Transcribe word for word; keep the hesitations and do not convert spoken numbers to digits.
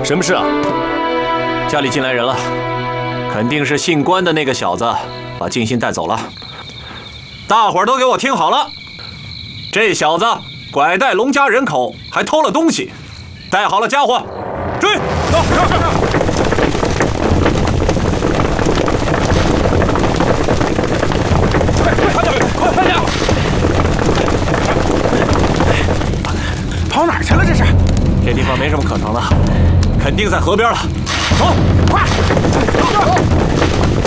什么事啊？家里进来人了，肯定是姓关的那个小子把静心带走了。大伙儿都给我听好了，这小子拐带龙家人口，还偷了东西。带好了家伙，追！走！快快点，快快点！ 跑哪儿去了？这是？ 这地方没什么可藏的，肯定在河边了。走，快！走！